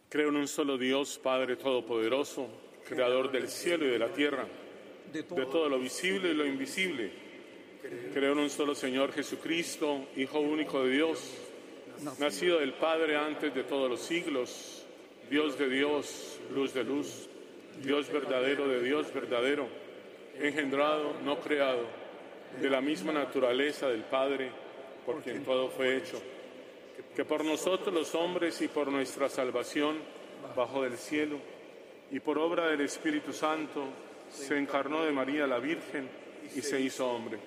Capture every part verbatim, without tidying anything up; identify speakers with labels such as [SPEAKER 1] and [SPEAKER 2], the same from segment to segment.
[SPEAKER 1] Creo en un solo Dios, Padre Todopoderoso, Creador del cielo y de la tierra, de todo lo visible y lo invisible. Creo en un solo Señor Jesucristo, Hijo único de Dios, nacido del Padre antes de todos los siglos, Dios de Dios, luz de luz, Dios verdadero de Dios verdadero, engendrado, no creado, de la misma naturaleza del Padre, por quien todo fue hecho, que por nosotros los hombres y por nuestra salvación bajó del cielo, y por obra del Espíritu Santo se encarnó de María la Virgen y se hizo hombre.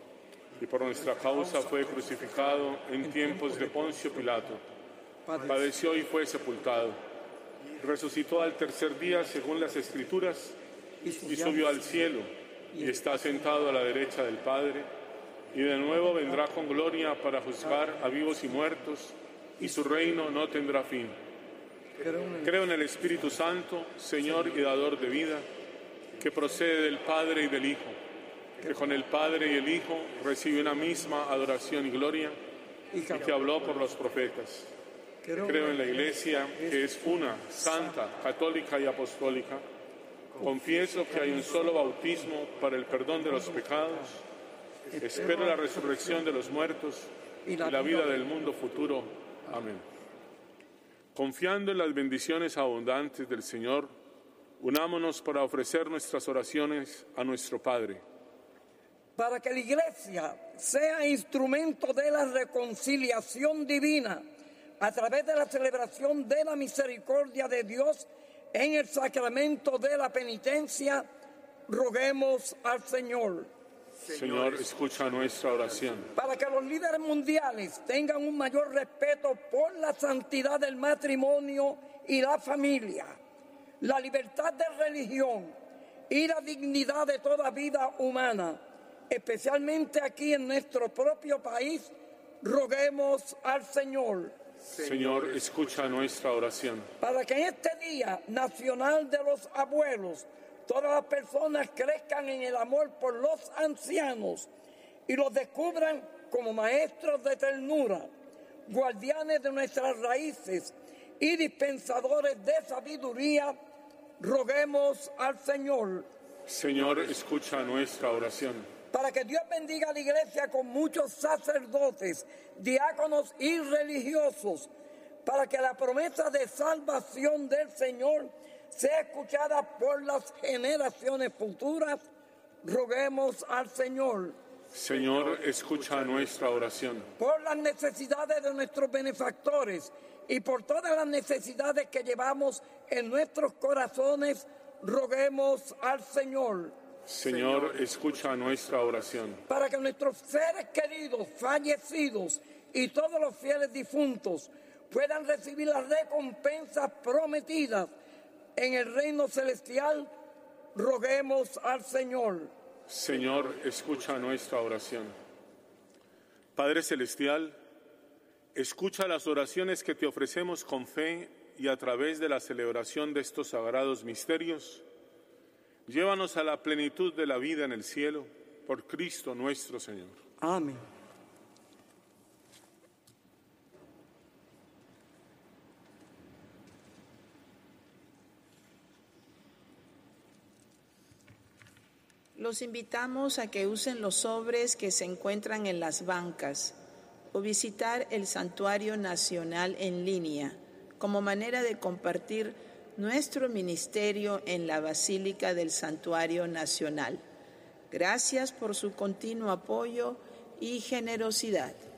[SPEAKER 1] Y por nuestra causa fue crucificado en tiempos de Poncio Pilato, padeció y fue sepultado, resucitó al tercer día según las Escrituras, y subió al cielo, y está sentado a la derecha del Padre, y de nuevo vendrá con gloria para juzgar a vivos y muertos, y su reino no tendrá fin. Creo en el Espíritu Santo, Señor y dador de vida, que procede del Padre y del Hijo, que con el Padre y el Hijo recibe una misma adoración y gloria, y que habló por los profetas. Creo en la Iglesia, que es una, santa, católica y apostólica. Confieso que hay un solo bautismo para el perdón de los pecados. Espero la resurrección de los muertos y la vida del mundo futuro. Amén. Confiando en las bendiciones abundantes del Señor, unámonos para ofrecer nuestras oraciones a nuestro Padre.
[SPEAKER 2] Para que la Iglesia sea instrumento de la reconciliación divina a través de la celebración de la misericordia de Dios en el sacramento de la penitencia, roguemos al Señor.
[SPEAKER 1] Señor, escucha nuestra oración.
[SPEAKER 2] Para que los líderes mundiales tengan un mayor respeto por la santidad del matrimonio y la familia, la libertad de religión y la dignidad de toda vida humana, especialmente aquí en nuestro propio país, roguemos al Señor.
[SPEAKER 1] Señor, escucha nuestra oración.
[SPEAKER 2] Para que en este Día Nacional de los Abuelos, todas las personas crezcan en el amor por los ancianos y los descubran como maestros de ternura, guardianes de nuestras raíces y dispensadores de sabiduría, roguemos al Señor.
[SPEAKER 1] Señor, escucha nuestra oración.
[SPEAKER 2] Para que Dios bendiga a la Iglesia con muchos sacerdotes, diáconos y religiosos, para que la promesa de salvación del Señor sea escuchada por las generaciones futuras, roguemos al Señor.
[SPEAKER 1] Señor, escucha nuestra oración.
[SPEAKER 2] Por las necesidades de nuestros benefactores y por todas las necesidades que llevamos en nuestros corazones, roguemos al Señor.
[SPEAKER 1] Señor, escucha nuestra oración.
[SPEAKER 2] Para que nuestros seres queridos, fallecidos y todos los fieles difuntos puedan recibir las recompensas prometidas en el reino celestial, roguemos al Señor.
[SPEAKER 1] Señor, escucha nuestra oración. Padre celestial, escucha las oraciones que te ofrecemos con fe y a través de la celebración de estos sagrados misterios. Llévanos a la plenitud de la vida en el cielo, por Cristo nuestro Señor.
[SPEAKER 2] Amén.
[SPEAKER 3] Los invitamos a que usen los sobres que se encuentran en las bancas o visitar el Santuario Nacional en línea como manera de compartir nuestro ministerio en la Basílica del Santuario Nacional. Gracias por su continuo apoyo y generosidad.